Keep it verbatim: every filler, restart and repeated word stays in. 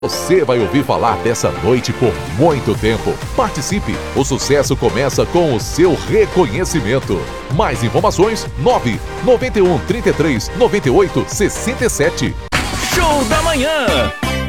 Você vai ouvir falar dessa noite por muito tempo. Participe! O sucesso começa com o seu reconhecimento. Mais informações: nove nove um, trinta e três, noventa e oito, sessenta e sete. Show da Manhã.